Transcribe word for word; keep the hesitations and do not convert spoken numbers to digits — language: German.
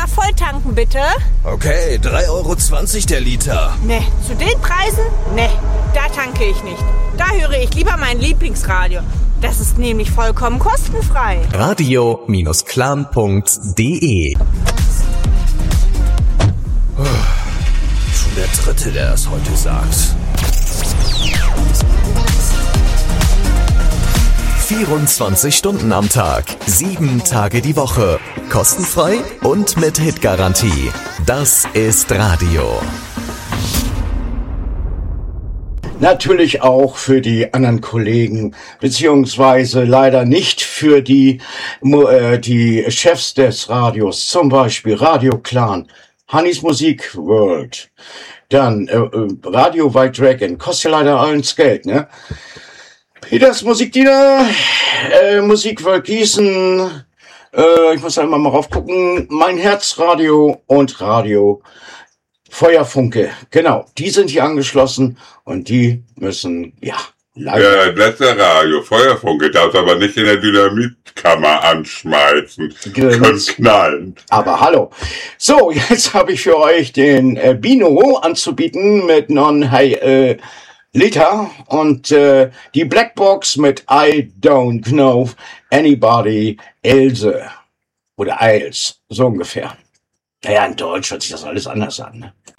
voll tanken, bitte. Okay, drei Euro zwanzig der Liter. Ne, zu den Preisen? Ne, da tanke ich nicht. Da höre ich lieber mein Lieblingsradio. Das ist nämlich vollkommen kostenfrei. radio Clan punkt de Schon der Dritte, der es heute sagt. vierundzwanzig Stunden am Tag, sieben Tage die Woche. Kostenfrei und mit Hitgarantie. Das ist Radio. Natürlich auch für die anderen Kollegen, beziehungsweise leider nicht für die, äh, die Chefs des Radios, zum Beispiel Radio Clan, Hannis Musik World, dann äh, Radio White Dragon, kostet ja leider allen's Geld, ne? Peters Musikdiener, äh, Musik World Gießen, äh, ich muss einmal mal raufgucken, Mein Herzradio und Radio Feuerfunke, genau, die sind hier angeschlossen und die müssen, ja, leider. Ja, das ist der Radio, Feuerfunke, darfst aber nicht in der Dynamitkammer anschmeißen. Können knallen. Aber hallo. So, jetzt habe ich für euch den äh, Bino anzubieten mit Non-Hey äh, Liter und äh, die Blackbox mit I Don't Know Anybody Else oder Eils, so ungefähr. Naja, in Deutsch hört sich das alles anders an, ne?